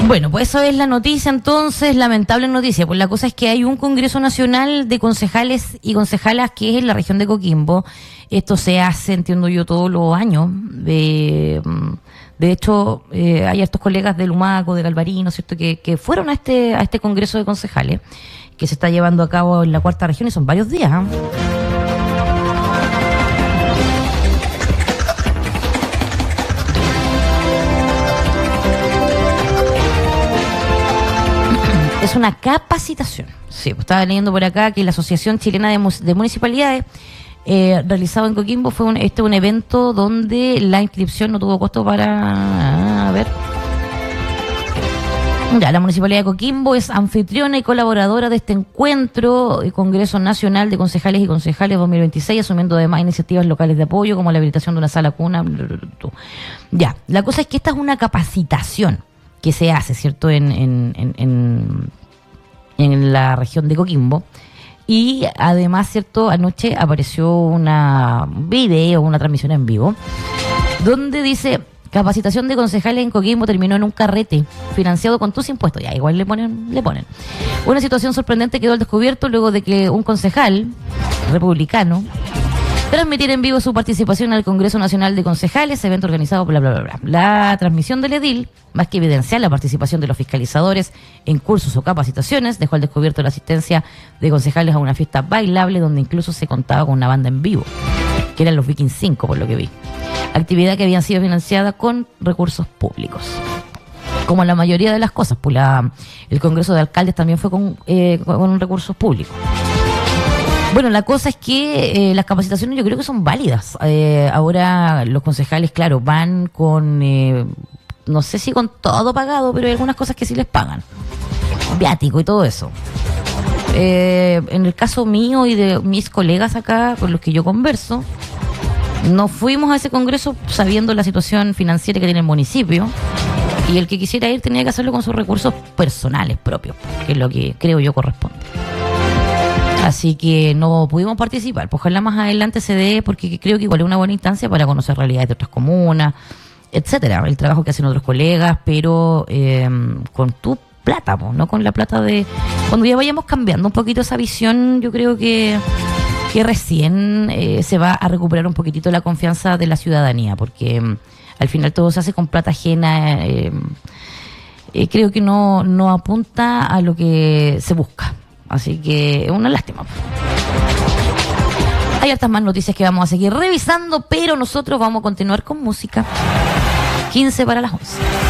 Bueno, pues eso es la noticia entonces, lamentable noticia. Pues la cosa es que hay un Congreso Nacional de Concejales y Concejalas que es en la región de Coquimbo. Esto se hace, entiendo yo, todos los años. De hecho, hay estos colegas de Lumaco, de Galvarino, ¿cierto?, que fueron a este Congreso de Concejales que se está llevando a cabo en la cuarta región y son varios días, ¿eh? Es una capacitación. Sí, pues estaba leyendo por acá que la Asociación Chilena de Municipalidades realizado en Coquimbo fue un evento donde la inscripción no tuvo costo para... la Municipalidad de Coquimbo es anfitriona y colaboradora de este encuentro, el Congreso Nacional de Concejales y Concejales 2026, asumiendo además iniciativas locales de apoyo como la habilitación de una sala cuna. Ya, la cosa es que esta es una capacitación que se hace, ¿cierto?, en la región de Coquimbo. Y además, ¿cierto?, anoche apareció una transmisión en vivo, donde dice: capacitación de concejales en Coquimbo terminó en un carrete financiado con tus impuestos. Ya, igual le ponen. Una situación sorprendente quedó al descubierto luego de que un concejal republicano transmitiera en vivo su participación al Congreso Nacional de Concejales, evento organizado bla, bla, bla, bla. La transmisión del edil, más que evidenciar la participación de los fiscalizadores en cursos o capacitaciones, dejó al descubierto la asistencia de concejales a una fiesta bailable donde incluso se contaba con una banda en vivo, que eran los Vikings 5, por lo que vi. Actividad que habían sido financiada con recursos públicos. Como la mayoría de las cosas, pues el Congreso de Alcaldes también fue con recursos públicos. Bueno, la cosa es que las capacitaciones yo creo que son válidas. Ahora los concejales, claro, van con, no sé si con todo pagado, pero hay algunas cosas que sí les pagan. Viático y todo eso. En el caso mío y de mis colegas acá, con los que yo converso, no fuimos a ese congreso sabiendo la situación financiera que tiene el municipio, y el que quisiera ir tenía que hacerlo con sus recursos personales propios, que es lo que creo yo corresponde. Así que no pudimos participar. Pues ojalá más adelante se dé, porque creo que igual es una buena instancia para conocer realidades de otras comunas, etcétera. El trabajo que hacen otros colegas, pero con tu plata, pues, no con la plata de... Cuando ya vayamos cambiando un poquito esa visión, yo creo que recién se va a recuperar un poquitito la confianza de la ciudadanía, porque al final todo se hace con plata ajena. Creo que no apunta a lo que se busca. Así que es una lástima. Hay hartas más noticias que vamos a seguir revisando, pero nosotros vamos a continuar con música. 15 para las 11.